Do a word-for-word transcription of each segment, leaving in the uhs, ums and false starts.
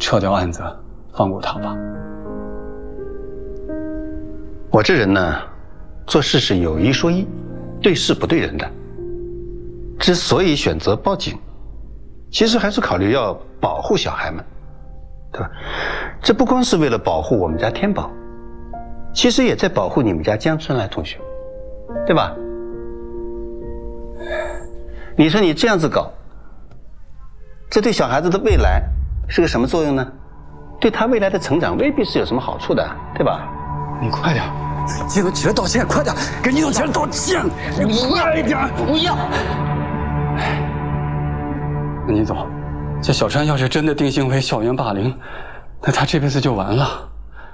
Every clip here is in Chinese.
撤掉案子，放过他吧。 我这人呢，做事是有一说一，对事不对人的。之所以选择报警，其实还是考虑要保护小孩们，对吧？这不光是为了保护我们家天宝，其实也在保护你们家江春来同学，对吧？你说你这样子搞，这对小孩子的未来是个什么作用呢？对他未来的成长未必是有什么好处的，对吧？ 你快点，季总起来道歉，快点，给倪总起来道歉，你快一点， 不要。 那倪总，这小川要是真的定性为校园霸凌，那他这辈子就完了。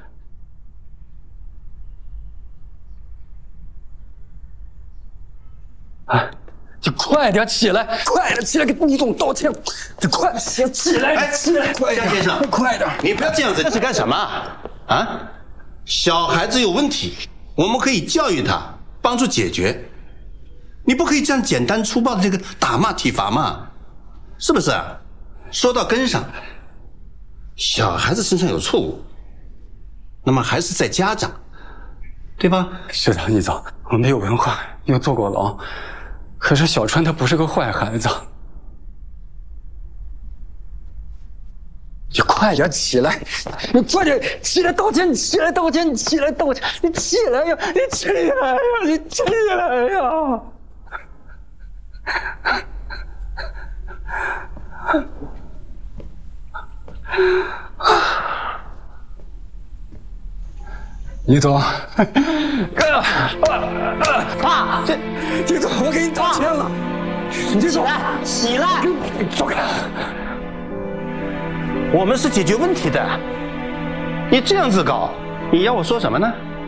哎，就快点起来，快点起来给倪总道歉，就快先起来，起来，快点， 江先生， 快点， 你不要这样子，这是干什么啊？小孩子有问题，我们可以教育他，帮助解决。你不可以这样简单粗暴的这个打骂体罚嘛，是不是啊？说到根上，小孩子身上有错误，那么还是在家长，对吧？ 是的，倪总，我没有文化，又坐过牢，可是小川他不是个坏孩子。你快点起来！你快点起来道歉！你起来道歉！你起来道歉！你起来呀！你起来呀！你起来呀！倪总， 爸， 这倪总，我给你道歉了。倪总， 起来，起来！ 走开！ 我们是解决问题的，你这样子搞，你要我说什么呢？